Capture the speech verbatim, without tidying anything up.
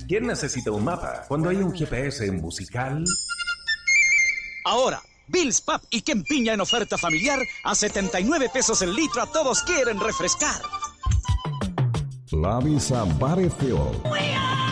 ¿Quién necesita un mapa cuando hay un G P S musical? Ahora, Bills Pub y Ken Piña en oferta familiar a setenta y nueve pesos el litro. A todos quieren refrescar. Lavisa Barefield.